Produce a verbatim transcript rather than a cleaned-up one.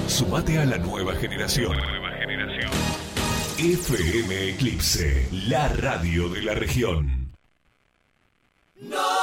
Sumate a la nueva generación. Nueva generación. F M Eclipse, la radio de la región. No.